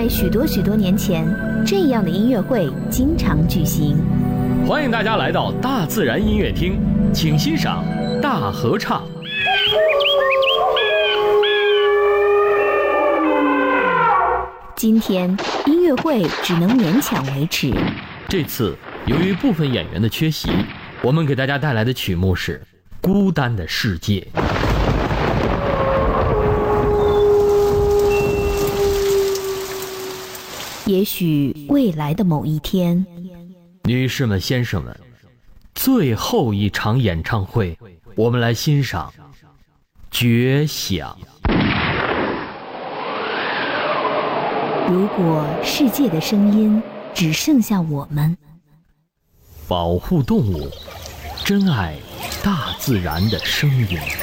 在许多年前，这样的音乐会经常举行。 欢迎大家来到大自然音乐厅，请欣赏大合唱。 今天音乐会只能勉强维持。 这次由于部分演员的缺席，我们给大家带来的曲目是《孤单的世界》。 也许未来的某一天， 女士们、先生们，最后一场演唱会，我们来欣赏《绝响》。 如果世界的声音只剩下我们， 保护动物，珍爱大自然的声音。